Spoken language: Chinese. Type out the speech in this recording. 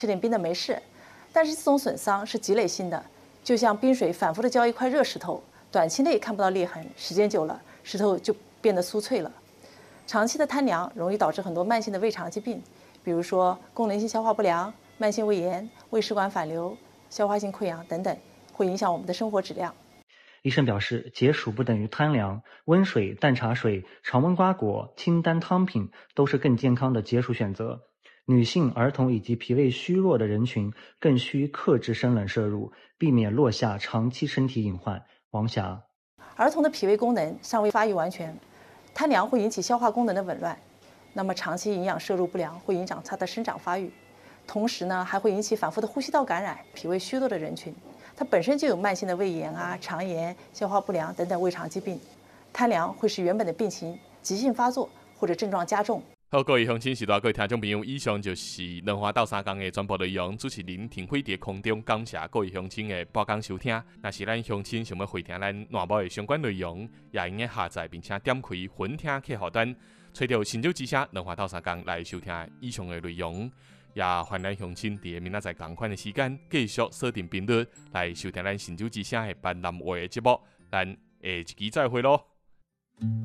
吃点冰的没事。但是这种损伤是积累性的，就像冰水反复的浇一块热石头，短期内看不到裂痕，时间久了，石头就变得酥脆了。长期的贪凉容易导致很多慢性的胃肠疾病，比如说功能性消化不良、慢性胃炎、胃食管反流、消化性溃疡等等，会影响我们的生活质量。 医生表示，解暑不等于贪凉，温水、淡茶水、常温瓜果、清淡汤品都是更健康的解暑选择。女性、儿童以及脾胃虚弱的人群更需克制生冷摄入，避免落下长期身体隐患。王霞， 儿童的脾胃功能尚未发育完全，贪凉会引起消化功能的紊乱，那么长期营养摄入不良会影响他的生长发育，同时呢还会引起反复的呼吸道感染。脾胃虚弱的人群，它本身就有慢性的胃炎啊、肠炎、消化不良等等胃肠疾病，贪凉会使原本的病情急性发作或者症状加重。 好，各位乡亲、时代各位听众朋友，以上就是两花斗三共的全部内容。主持人停会在空中，感谢各位乡亲的播讲收听。若是咱乡亲想要回听咱栏目的相关内容，也应该下载并且点开分听客户端，找到新竹之声两花斗三共来收听以上的内容。也欢迎乡亲在明仔载同款的时间继续锁定频率来收听咱新竹之声的闽南话的节目。咱下一期再会咯。